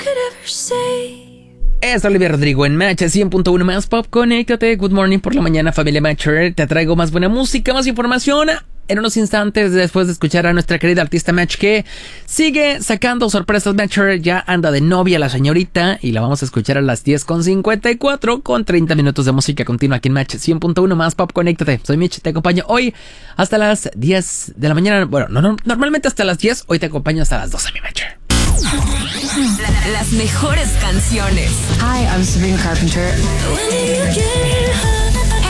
Es Olivia Rodrigo en Match 100.1 más Pop. Conéctate. Good morning por la mañana, familia Matcher. Te traigo más buena música, más información en unos instantes después de escuchar a nuestra querida artista Match, que sigue sacando sorpresas. Matcher ya anda de novia la señorita y la vamos a escuchar a las 10:54 con 30 minutos de música continua aquí en Match 100.1 más Pop. Conéctate. Soy Mitch, te acompaño hoy hasta las 10 de la mañana. Bueno, normalmente hasta las 10. Hoy te acompaño hasta las 12, mi Matcher. Las mejores canciones. Hi, I'm Sabrina Carpenter. When you get high.